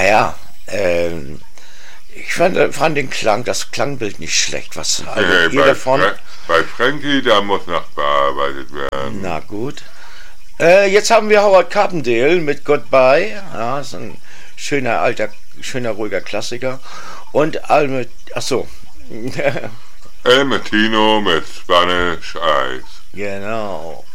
Naja, ich fand das Klangbild nicht schlecht. Was haltet ihr davon? Bei Frankie, da muss noch bearbeitet werden. Na gut. Jetzt haben wir Howard Carpendale mit Goodbye. Ja, ist ein schöner, ruhiger Klassiker. Und achso. El Matino mit Spanish Eyes. Genau.